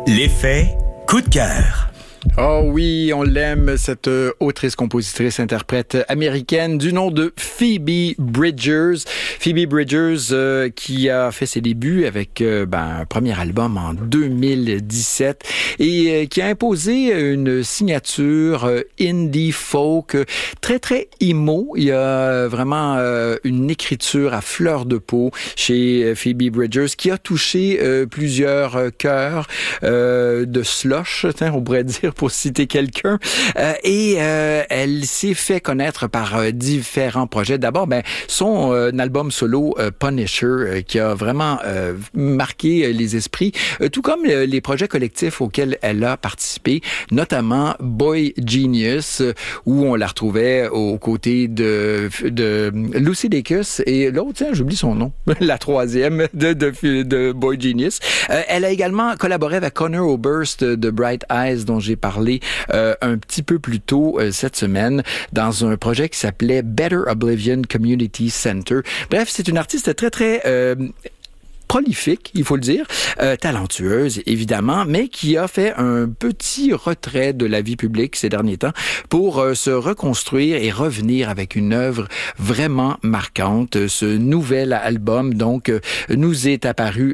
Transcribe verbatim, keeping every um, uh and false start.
L'effet coup de cœur. Oh oui, on l'aime, cette euh, autrice, compositrice, interprète américaine du nom de Phoebe Bridgers. Phoebe Bridgers euh, qui a fait ses débuts avec euh, ben, un premier album en deux mille dix-sept et euh, qui a imposé une signature euh, indie folk euh, très très emo. Il y a vraiment euh, une écriture à fleur de peau chez Phoebe Bridgers qui a touché euh, plusieurs euh, cœurs euh, de slush, on pourrait dire, pour citer quelqu'un. Euh, et euh, elle s'est fait connaître par euh, différents projets. D'abord, ben, son euh, album solo euh, Punisher, euh, qui a vraiment euh, marqué euh, les esprits, euh, tout comme euh, les projets collectifs auxquels elle a participé, notamment Boy Genius, euh, où on la retrouvait aux côtés de, de Lucy Dacus et l'autre, tiens, j'oublie son nom, la troisième de, de, de Boy Genius. Euh, elle a également collaboré avec Connor Oberst de Bright Eyes, dont j'ai parlé euh, un petit peu plus tôt euh, cette semaine dans un projet qui s'appelait Better Oblivion Community Center. Bref, c'est une artiste très, très... Euh, prolifique, il faut le dire, euh, talentueuse évidemment, mais qui a fait un petit retrait de la vie publique ces derniers temps pour euh, se reconstruire et revenir avec une œuvre vraiment marquante. Ce nouvel album donc euh, nous est apparu